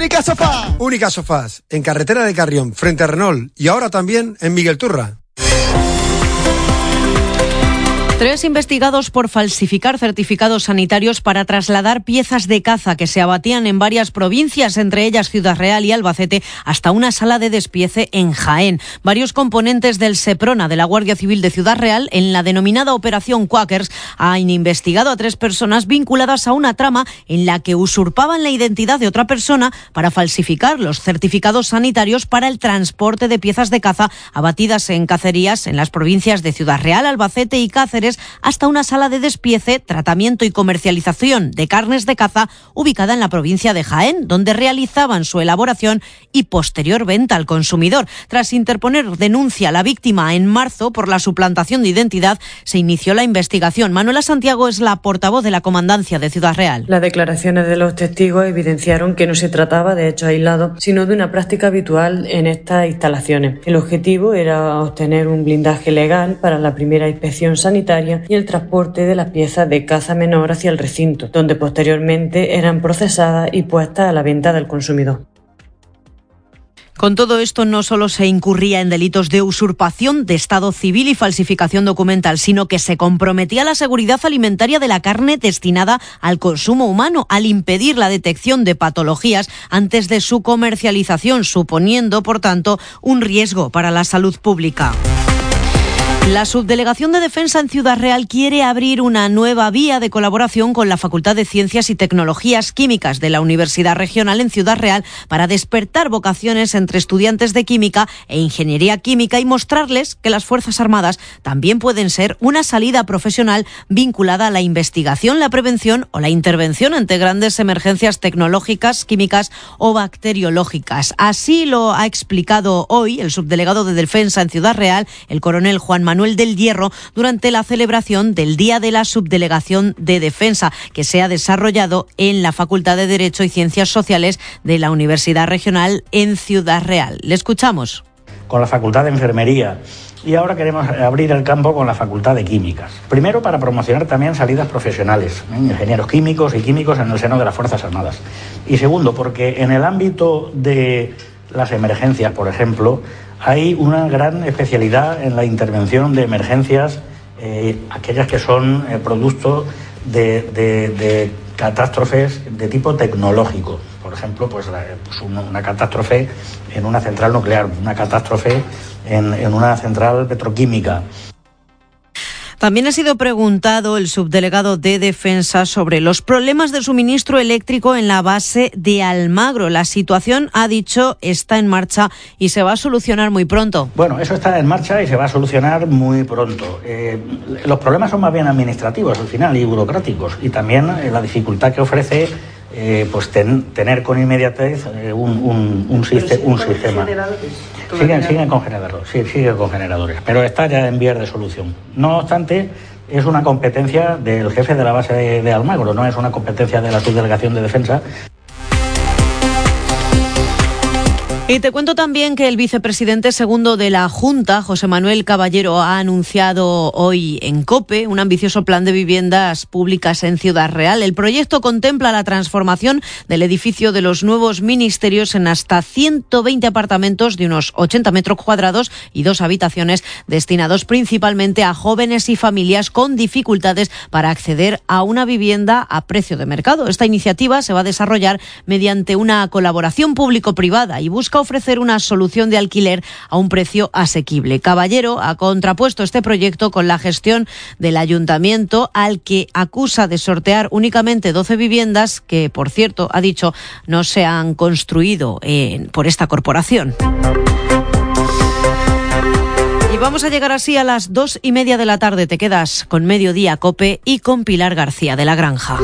Única Sofá. Única Sofás, en carretera de Carrión, frente a Renault, y ahora también en Miguel Turra. 3 investigados por falsificar certificados sanitarios para trasladar piezas de caza que se abatían en varias provincias, entre ellas Ciudad Real y Albacete, hasta una sala de despiece en Jaén. Varios componentes del Seprona de la Guardia Civil de Ciudad Real, en la denominada Operación Quakers, han investigado a 3 personas vinculadas a una trama en la que usurpaban la identidad de otra persona para falsificar los certificados sanitarios para el transporte de piezas de caza abatidas en cacerías en las provincias de Ciudad Real, Albacete y Cáceres, hasta una sala de despiece, tratamiento y comercialización de carnes de caza ubicada en la provincia de Jaén, donde realizaban su elaboración y posterior venta al consumidor. Tras interponer denuncia a la víctima en marzo por la suplantación de identidad, se inició la investigación. Manuela Santiago es la portavoz de la Comandancia de Ciudad Real. Las declaraciones de los testigos evidenciaron que no se trataba de hechos aislados, sino de una práctica habitual en estas instalaciones. El objetivo era obtener un blindaje legal para la primera inspección sanitaria y el transporte de las piezas de caza menor hacia el recinto, donde posteriormente eran procesadas y puestas a la venta del consumidor. Con todo esto, no solo se incurría en delitos de usurpación de estado civil y falsificación documental, sino que se comprometía la seguridad alimentaria de la carne destinada al consumo humano, al impedir la detección de patologías antes de su comercialización, suponiendo, por tanto, un riesgo para la salud pública. La Subdelegación de Defensa en Ciudad Real quiere abrir una nueva vía de colaboración con la Facultad de Ciencias y Tecnologías Químicas de la Universidad Regional en Ciudad Real para despertar vocaciones entre estudiantes de Química e Ingeniería Química y mostrarles que las Fuerzas Armadas también pueden ser una salida profesional vinculada a la investigación, la prevención o la intervención ante grandes emergencias tecnológicas, químicas o bacteriológicas. Así lo ha explicado hoy el subdelegado de Defensa en Ciudad Real, el coronel Juan Manuel del Hierro, durante la celebración del Día de la Subdelegación de Defensa, que se ha desarrollado en la Facultad de Derecho y Ciencias Sociales de la Universidad Regional en Ciudad Real. Le escuchamos. Con la Facultad de Enfermería y ahora queremos abrir el campo con la Facultad de Químicas. Primero, para promocionar también salidas profesionales, ingenieros químicos y químicos en el seno de las Fuerzas Armadas. Y segundo, porque en el ámbito de las emergencias, por ejemplo, hay una gran especialidad en la intervención de emergencias, aquellas que son producto de catástrofes de tipo tecnológico. Por ejemplo, una catástrofe en una central nuclear, una catástrofe en una central petroquímica. También ha sido preguntado el subdelegado de Defensa sobre los problemas de suministro eléctrico en la base de Almagro. La situación, ha dicho, está en marcha y se va a solucionar muy pronto. Bueno, eso está en marcha y se va a solucionar muy pronto. Los problemas son más bien administrativos al final y burocráticos, y también la dificultad que ofrece tener con inmediatez un sistema. Siguen con generadores, sigue con generadores, pero está ya en vías de solución. No obstante, es una competencia del jefe de la base de Almagro, no es una competencia de la Subdelegación de Defensa. Y te cuento también que el vicepresidente segundo de la Junta, José Manuel Caballero, ha anunciado hoy en COPE un ambicioso plan de viviendas públicas en Ciudad Real. El proyecto contempla la transformación del edificio de los nuevos ministerios en hasta 120 apartamentos de unos 80 metros cuadrados y 2 habitaciones, destinados principalmente a jóvenes y familias con dificultades para acceder a una vivienda a precio de mercado. Esta iniciativa se va a desarrollar mediante una colaboración público-privada y busca ofrecer una solución de alquiler a un precio asequible. Caballero ha contrapuesto este proyecto con la gestión del ayuntamiento, al que acusa de sortear únicamente 12 viviendas que, por cierto, ha dicho, no se han construido por esta corporación. Y vamos a llegar así a las 2:30 de la tarde. Te quedas con Mediodía COPE y con Pilar García de La Granja.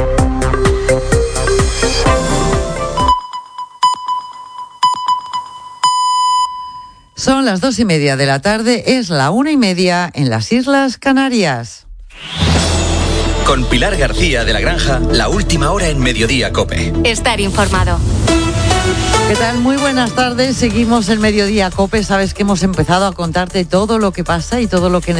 Son las 2:30 de la tarde, es la 1:30 en las Islas Canarias. Con Pilar García de La Granja, la última hora en Mediodía COPE. Estar informado. ¿Qué tal? Muy buenas tardes, seguimos en Mediodía COPE. Sabes que hemos empezado a contarte todo lo que pasa y todo lo que